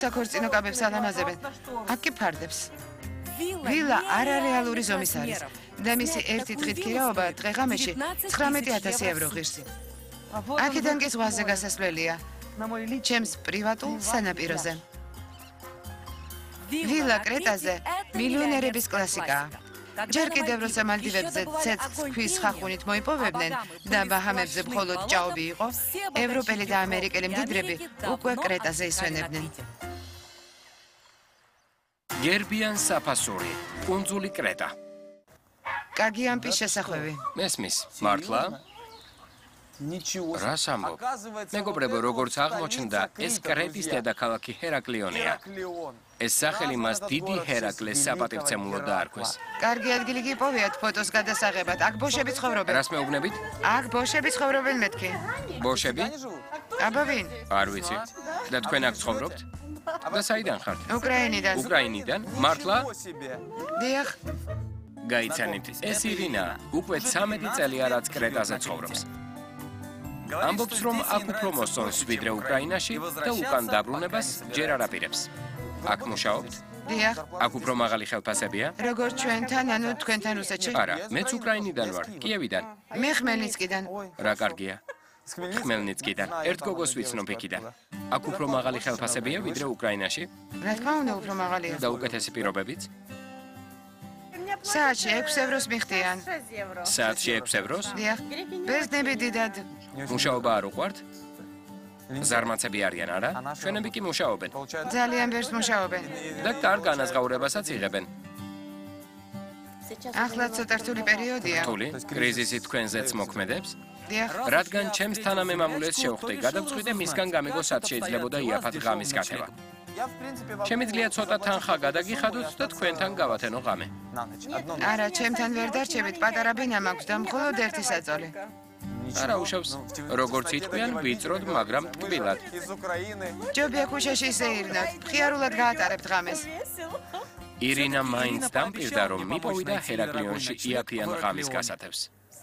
საქორწინო კაბებს ალამაზებენ. აქ კი ფარდებს. ვილა არარეალური ზომის არის და მისი ერთი დღით ქირაობა დღე-ღამეში 19,000 ევრო ღირსი. აქედან კი ზღვაზე გასასვლელია. ჩემს პრივატულ სანაპიროზე. ვილა კრეტაზე მილიონერების კლასიკაა. ჯერ კიდევ როცა მალდივებზე ცეცხლს ქვის ხახუნით მოიპოვებდნენ და ბაჰამებზე მხოლოდ ჭაობი იყო, ევროპელი და ამერიკელი მდიდრები უკვე კრეტაზე ისვენებდნენ. გერბიან საფასური, კუნძული კრეტა. კარგი ამპის შესახვევი. მესმის, მართლა? რას ამბობ? მეგობრებო, როგორც აღმოჩნდა, ეს კრეტის დედაქალაქი ჰერაკლიონია. ეს სახელი მას დიდი ჰერაკლეს საპატივცემულოდ დაარქვეს. კარგი ადგილი გიპოვიათ ფოტოს გადასაღებად. აქ ბოშები ცხოვრობენ. რას მეუბნებით? აქ ბოშები ცხოვრობენ მეთქი. ბოშები? აბა ვინ? არ ვიცი. და თქვენ აქ ცხოვრობთ? და საიდან ხართ? უკრაინიდან. უკრაინიდან? მართლა? დიახ. გაიცანით, ეს ირინა უკვე 13 წელია რაც კრეტაზე ცხოვრობს. ამბობს, რომ აქ უფრო მოსწონს ვიდრე უკრაინაში და უკან დაბრუნებას ჯერ არ აპირებს. აქ მუშაობთ? დიახ. აქ უფრო მაღალი ხელფასებია? როგორც ჩვენთან, ანუ თქვენთან რუსეთში? არა, მეც უკრაინიდან ვარ, კიევიდან. მე ხმელნიცკიდან. რა კარგია. ხმელნიცკიდან. ერთ გოგოს ვიცნობ იქიდან. აქ უფრო მაღალი ხელფასებია ვიდრე უკრაინაში? რა თქმა უნდა, უფრო მაღალია. და უკეთესი პირობებიც? საათში 6 ევროს მიხდიან. საათში 6 ევროს? დიახ. ბერძნები დიდად. მუშაობა არ უყვართ? ზარმაცები არიან, არა? ჩვენები კი მუშაობენ. ძალიან ბევრს მუშაობენ. და კარგ განაზღაურებასაც იღებენ. ახლა ცოტა რთული პერიოდია. რთული? კრიზისი თქვენზეც მოქმედებს? დიახ. რადგან ჩემს თანამემამულეს შევხვდი, გადავწყვიტე მისგან გამიგო სად შეიძლებოდა იაფად ღამის გათევა. შემიძლია ცოტა თანხა გადაგიხადოთ და თქვენთან გავათენო ღამე. არა, ჩემთან ვერ დარჩებით, პატარა ბინა მაქვს და მხოლოდ ერთი საწოლი. არა უშავს, როგორც იტყვიან, ვიწროდ, მაგრამ ტკბილად. ჯობია ქუჩაში ისე ირნოთ, მხიარულად გაატარებთ ღამეს. ირინა მაინც დამპირდა, რომ მიპოვიდა ჰერაკლიონში იაფიან ღამის გასათევს.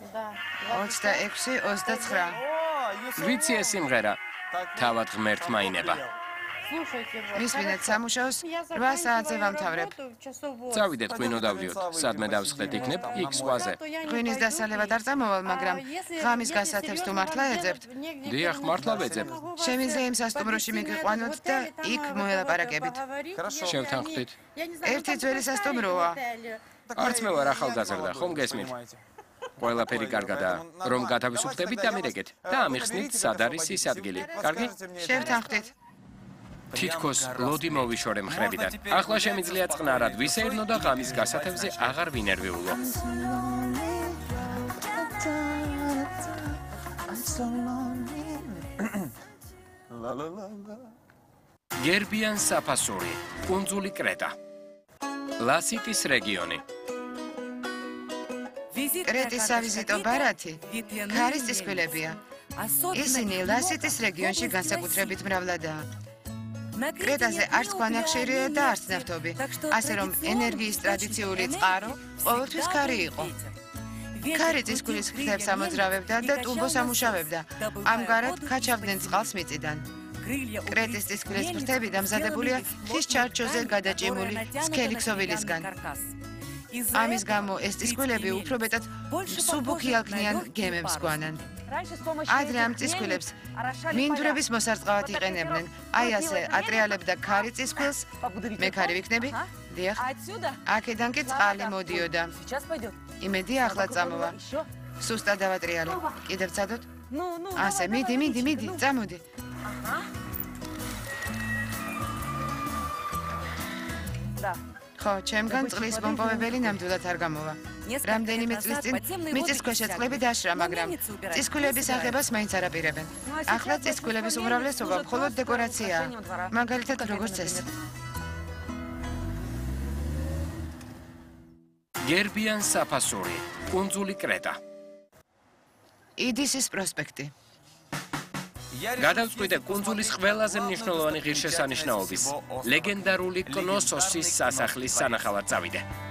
26-29. ვიცი ეს სიმღერა, თავად ღმერთმა ინება. მისმინეთ სამუშაოს 8 საათზე ვამთავრებ. წავიდეთ ღვინო დავდიოთ, სადმე დავსხდეთ იქნებ იქ ზღვაზე. ღვინის დასალევად არ წამოვალ, მაგრამ ღამის გასათევს თუ მართლა ეძებთ? დიახ, მართლა ვეძებ. შემიძლია იმ სასტუმროში მიგიყვანოთ და იქ მოელაპარაკებით. შევთანხმდით. ერთი ძველი სასტუმროა. არც მე ვარ ახალგაზრდა, ხომ გესმით? ყველაფერი კარგადაა, რომ გათავისუფლდებით და მირეკეთ და ამიხსნით სად არის ის ადგილი. კარგი? შევთანხმდით. თითქოს ლოდი მოვიშორე მხრებიდან. ახლა შემიძლია წყნარად ვისეირნო და ღამის გასათევზე აღარ ვინერვიულო. გერბიან საფასური, კუნძული კრეტა. ლასიტის რეგიონი. კრეტის სავიზიტო ბარათი ქარის წისქვილებია. ისინი ლასიტის რეგიონში განსაკუთრებით მრავლადაა. კრეტაზე არც ქვანახშირია და არც ნავთობი, ასე რომ ენერგიის ტრადიციული წყარო ყოველთვის ქარი იყო. ქარი წისქვილის ფრთებს ამოძრავებდა და ტუმბოს ამუშავებდა, ამგვარად ქაჩავდნენ წყალს მიწიდან. კრეტის წისქვილის ფრთები დამზადებულია ხის ჩარჩოზე გადაჭიმული სქელი ქსოვილისგან. ამის გამო ეს წისქვილები უფრო მეტად მსუბუქი ალკნიან გემებს გვანან. ადრე ამ წისქვილებს მინდვრების მოსარწყავად იყენებდნენ. აი ასე ატრიალებდა ქარი წისქვილს, მე ქარი ვიქნები? დიახ. აქედან კი წყალი მოდიოდა. იმედია ახლა წამოვა. სუსტად დავატრიალე. კიდევ წადოთ? ასე, მიდი, წამოდი. ხო, ჩემგან წყლის პომპოვებელი ნამდვილად არ გამოვა. რამდენიმე წლის წინ მიწისქვეშა წყლები დაშრა, მაგრამ წისქვილების აღებას მაინც არ აპირებენ. ახლა წისქვილების უმრავლესობა მხოლოდ დეკორაციაა, მაგალითად როგორც ეს. გერბიან საფასური, კუნძული კრეტა. იდისის პროსპექტი. გადავწყვიტე კუნძულის ყველაზე მნიშვნელოვანი ღირსშესანიშნაობის, ლეგენდარული კნოსოსის სასახლის სანახავად წავიდე.